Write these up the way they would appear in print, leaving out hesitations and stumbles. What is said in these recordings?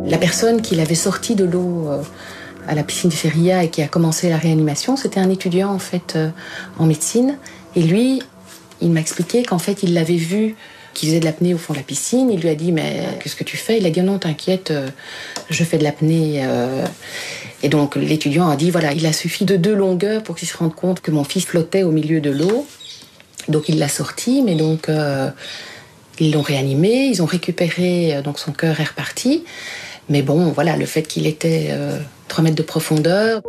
La personne qui l'avait sorti de l'eau à la piscine de Feria et qui a commencé la réanimation, c'était un étudiant en fait en médecine. Et lui, il m'a expliqué qu'en fait, il l'avait vu qui faisait de l'apnée au fond de la piscine. Il lui a dit « Mais qu'est-ce que tu fais ?» Il a dit « Non, t'inquiète, je fais de l'apnée. » Et donc l'étudiant a dit « Voilà, il a suffi de 2 longueurs pour qu'il se rende compte que mon fils flottait au milieu de l'eau. » Donc il l'a sorti, mais donc ils l'ont réanimé, ils ont récupéré, donc son cœur est reparti. Mais bon, voilà, le fait qu'il était 3 mètres de profondeur.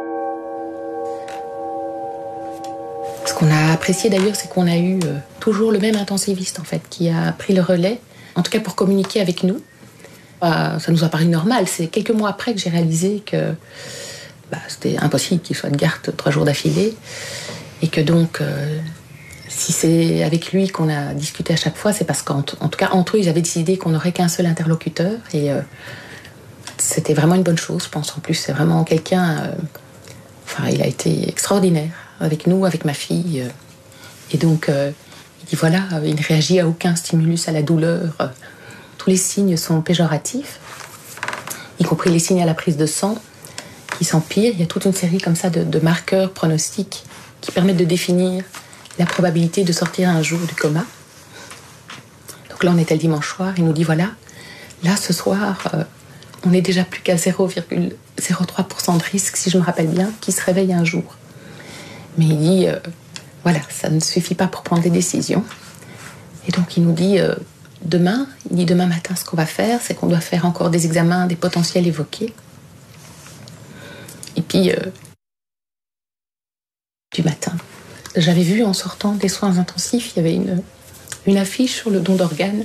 Ce qu'on a apprécié d'ailleurs, c'est qu'on a eu toujours le même intensiviste en fait, qui a pris le relais, en tout cas pour communiquer avec nous. Ça nous a paru normal. C'est quelques mois après que j'ai réalisé que c'était impossible qu'il soit de garde 3 jours d'affilée. Et que donc, si c'est avec lui qu'on a discuté à chaque fois, c'est parce qu'en tout cas, entre eux, ils avaient décidé qu'on n'aurait qu'un seul interlocuteur. Et c'était vraiment une bonne chose, je pense. En plus, c'est vraiment quelqu'un... il a été extraordinaire avec nous, avec ma fille. Et donc, il dit, voilà, il ne réagit à aucun stimulus à la douleur. Tous les signes sont péjoratifs, y compris les signes à la prise de sang qui s'empirent. Il y a toute une série comme ça de marqueurs pronostiques qui permettent de définir la probabilité de sortir un jour du coma. Donc là, on était le dimanche soir. Il nous dit, voilà, là, ce soir, on n'est déjà plus qu'à 0,03% de risque, si je me rappelle bien, qu'il se réveille un jour. Mais il dit, voilà, ça ne suffit pas pour prendre des décisions. Et donc, il nous dit... demain matin, ce qu'on va faire, c'est qu'on doit faire encore des examens des potentiels évoqués. Et puis, du matin, j'avais vu en sortant des soins intensifs, il y avait une affiche sur le don d'organes.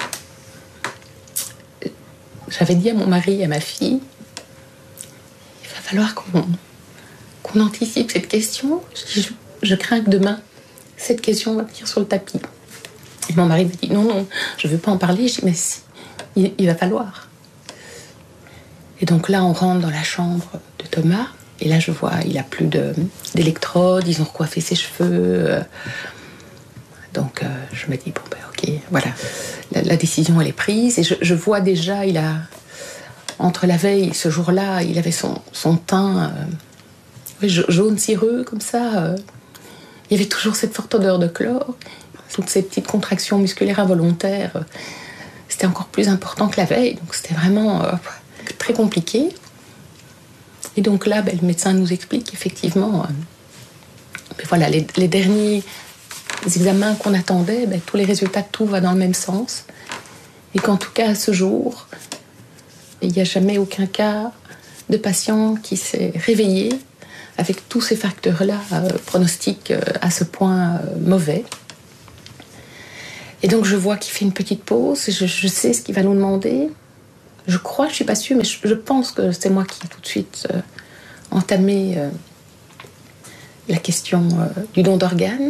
J'avais dit à mon mari et à ma fille, il va falloir qu'on anticipe cette question. Je crains que demain, cette question va venir sur le tapis. Et mon mari me dit, non, je ne veux pas en parler. Je dis, mais si, il va falloir. Et donc là, on rentre dans la chambre de Thomas. Et là, je vois, il n'a plus d'électrodes. Ils ont recoiffé ses cheveux. Donc, je me dis, bon, ok, voilà. La décision, elle est prise. Et je vois déjà, entre la veille et ce jour-là, il avait son teint jaune cireux, comme ça. Il y avait toujours cette forte odeur de chlore. Toutes ces petites contractions musculaires involontaires, c'était encore plus important que la veille. Donc c'était vraiment très compliqué. Et donc là, le médecin nous explique qu'effectivement, voilà, les derniers examens qu'on attendait, tous les résultats, tout va dans le même sens. Et qu'en tout cas, à ce jour, il n'y a jamais aucun cas de patient qui s'est réveillé avec tous ces facteurs-là pronostiques à ce point mauvais. Et donc je vois qu'il fait une petite pause, je sais ce qu'il va nous demander. Je crois, je ne suis pas sûre, mais je pense que c'est moi qui ai tout de suite entamé la question du don d'organes.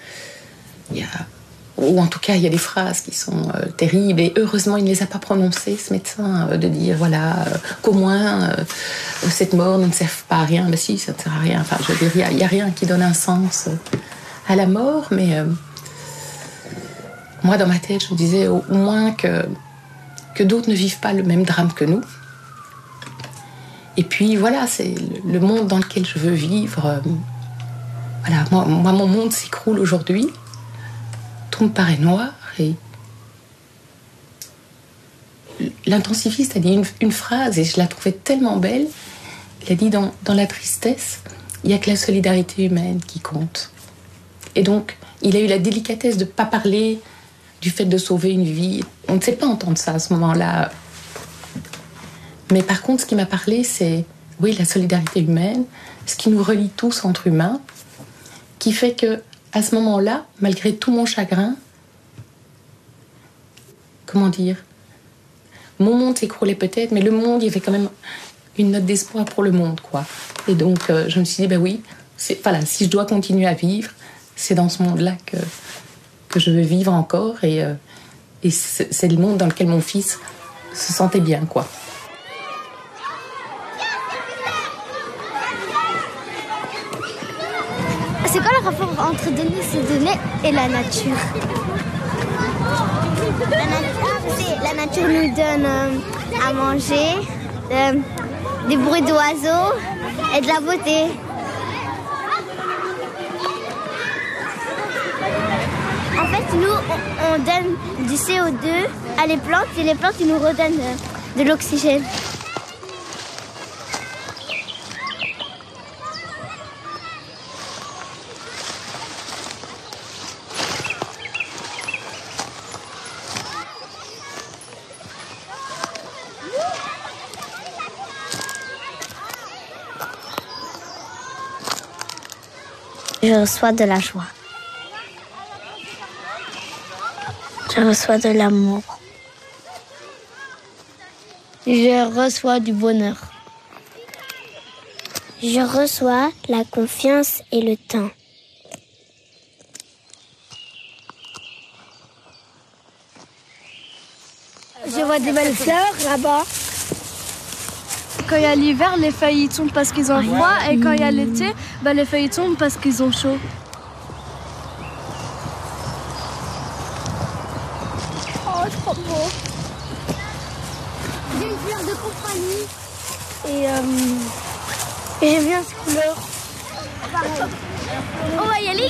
Ou en tout cas, il y a des phrases qui sont terribles, et heureusement, il ne les a pas prononcées, ce médecin, de dire, voilà, qu'au moins, cette mort ne sert pas à rien. Mais si, ça ne sert à rien. Enfin, je veux dire, il n'y a rien qui donne un sens à la mort, mais... moi, dans ma tête, je me disais au moins que d'autres ne vivent pas le même drame que nous. Et puis, voilà, c'est le monde dans lequel je veux vivre. Voilà, moi, mon monde s'écroule aujourd'hui. Tout me paraît noir. Et l'intensiviste a dit une phrase, et je la trouvais tellement belle. Il a dit, dans la tristesse, il n'y a que la solidarité humaine qui compte. Et donc, il a eu la délicatesse de ne pas parler du fait de sauver une vie. On ne sait pas entendre ça à ce moment-là. Mais par contre, ce qui m'a parlé, c'est, oui, la solidarité humaine, ce qui nous relie tous entre humains, qui fait que, à ce moment-là, malgré tout mon chagrin, comment dire, mon monde s'écroulait peut-être, mais le monde, il y avait quand même une note d'espoir pour le monde, quoi. Et donc, je me suis dit, oui, voilà, si je dois continuer à vivre, c'est dans ce monde-là que je veux vivre encore, et c'est le monde dans lequel mon fils se sentait bien, quoi. C'est quoi le rapport entre donner ces données et la nature? La nature La nature nous donne à manger, des bruits d'oiseaux et de la beauté. En fait, nous, on donne du CO2 à les plantes et les plantes ils nous redonnent de l'oxygène. Je reçois de la joie. Je reçois de l'amour. Je reçois du bonheur. Je reçois la confiance et le temps. Je vois des belles fleurs là-bas. Quand il y a l'hiver, les feuilles tombent parce qu'ils ont froid. Et quand il y a l'été, les feuilles tombent parce qu'ils ont chaud. Oh, c'est trop beau. J'ai une fleur de compagnie. Et j'aime bien ces couleurs. Pareil. On va y aller.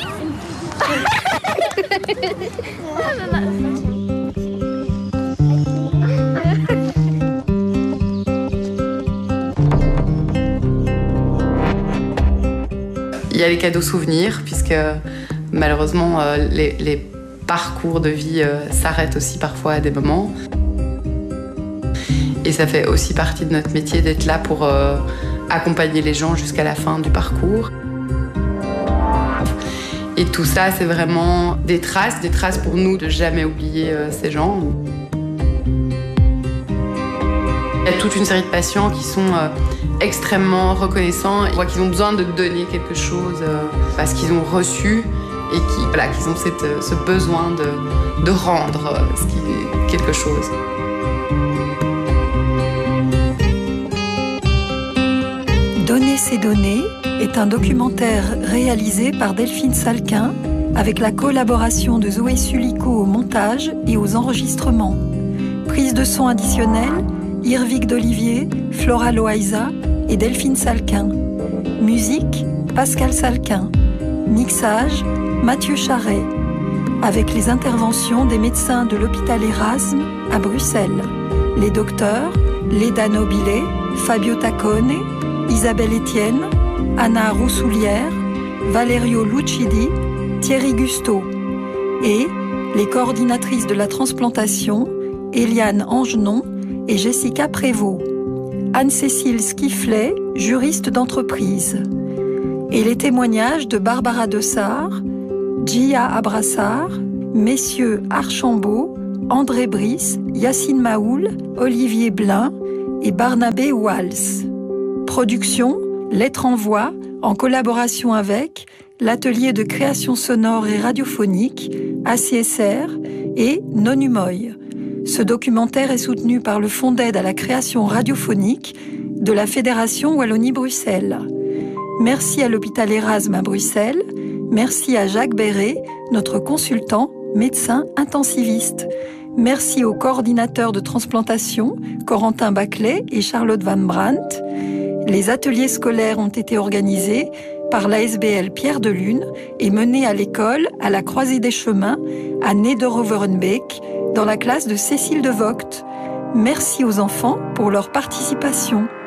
Il y a les cadeaux souvenirs, puisque malheureusement, les parcours de vie s'arrêtent aussi parfois à des moments. Et ça fait aussi partie de notre métier d'être là pour accompagner les gens jusqu'à la fin du parcours. Et tout ça, c'est vraiment des traces pour nous de jamais oublier ces gens. Il y a toute une série de patients qui sont extrêmement reconnaissants. Ils voient qu'ils ont besoin de donner quelque chose parce qu'ils ont reçu et qu'ils ont ce besoin de rendre quelque chose. Donner c'est donner est un documentaire réalisé par Delphine Salquin avec la collaboration de Zoé Sulico au montage et aux enregistrements. Prise de son additionnelle, Irvig d'Olivier, Flora Loaiza et Delphine Salquin. Musique, Pascal Salquin. Mixage, Mathieu Charret. Avec les interventions des médecins de l'hôpital Erasme à Bruxelles. Les docteurs, Leda Nobile, Fabio Taccone, Isabelle Etienne, Anna Roussoulière, Valerio Lucidi, Thierry Gusteau. Et les coordinatrices de la transplantation, Eliane Angenon et Jessica Prévost. Anne-Cécile Skiflet, juriste d'entreprise. Et les témoignages de Barbara Dessart, Gia Abrassard, messieurs Archambault, André Brice, Yacine Maoul, Olivier Blin et Barnabé Walls. Production, Lettres en voix, en collaboration avec l'atelier de création sonore et radiophonique, ACSR et Nonumoy. Ce documentaire est soutenu par le Fonds d'aide à la création radiophonique de la Fédération Wallonie-Bruxelles. Merci à l'hôpital Erasme à Bruxelles. Merci à Jacques Béret, notre consultant, médecin intensiviste. Merci aux coordinateurs de transplantation, Corentin Baclet et Charlotte Van Brandt. Les ateliers scolaires ont été organisés par l'ASBL Pierre de Lune et menés à l'école à la Croisée des Chemins à Nederoverenbeek dans la classe de Cécile de Vogt. Merci aux enfants pour leur participation.